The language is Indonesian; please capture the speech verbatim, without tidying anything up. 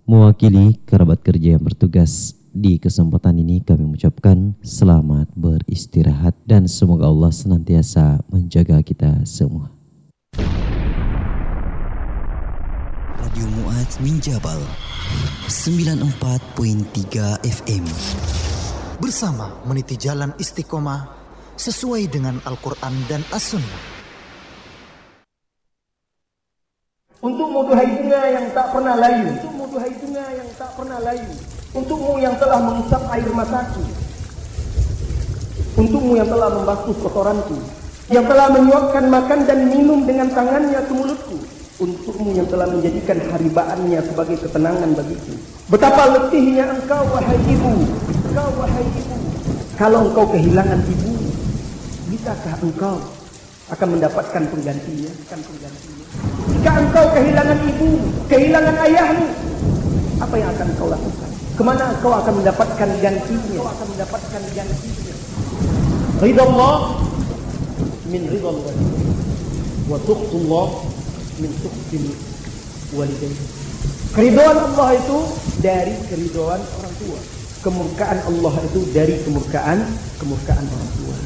Mewakili kerabat kerja yang bertugas di kesempatan ini, kami mengucapkan selamat beristirahat dan semoga Allah senantiasa menjaga kita semua. Radio Mu'adz min Jabal sembilan puluh empat koma tiga F M. Bersama meniti jalan istiqomah sesuai dengan Al-Quran dan As-Sunnah. Untukmu duhai bunga yang tak pernah layu, untukmu duhai bunga yang tak pernah layu, untukmu yang telah mengusap air mataku, untukmu yang telah membasuh kotoranku, yang telah menyuapkan makan dan minum dengan tangannya ke mulutku, untukmu yang telah menjadikan haribaannya sebagai ketenangan bagiku. Betapa letihnya engkau wahai ibu, engkau wahai ibu. Kalau engkau kehilangan ibu, bisakah engkau akan mendapatkan penggantinya? Akan penggantinya. Jika engkau kehilangan ibu, kehilangan ayahmu, apa yang akan kau lakukan? Kemana engkau akan mendapatkan gantinya? Kau akan mendapatkan gantinya. Ridha Allah min ridha walidain, wa sukhullah min sukhil walidain. Keridhaan Allah itu dari keridhaan orang tua. Kemurkaan Allah itu dari kemurkaan kemurkaan orang tua.